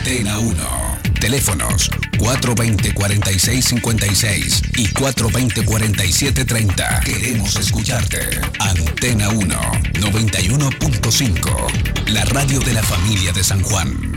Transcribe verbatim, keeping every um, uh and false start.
Antena uno. Teléfonos cuatro veinte, cuarenta y seis cincuenta y seis y cuatro veinte, cuarenta y siete treinta. Queremos escucharte. Antena uno, noventa y uno punto cinco. La radio de la familia de San Juan.